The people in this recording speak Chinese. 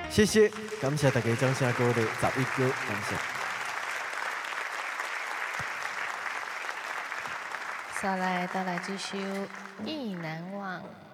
谢谢，感谢大家掌声鼓励11歌，感谢。 再来带来这首《意难忘》。